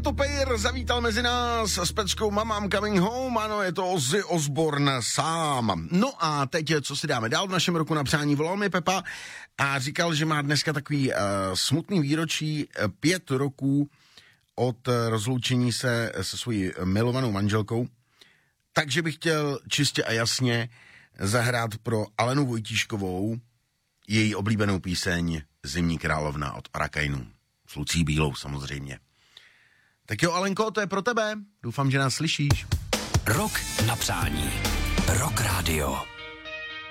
Netopejr zavítal mezi nás s peckou Mama I'm Coming Home, ano, je to Ozzy Osbourne sám. No a teď, co si dáme dál v našem roku na přání, volal mi Pepa a říkal, že má dneska takový smutný výročí 5 roků od rozloučení se svojí milovanou manželkou, takže bych chtěl čistě a jasně zahrát pro Alenu Vojtíškovou její oblíbenou píseň Zimní královna od Arakajnů. S Lucí Bílou samozřejmě. Tak jo, Alenko, to je pro tebe. Doufám, že nás slyšíš. Rok na přání. Rock Radio.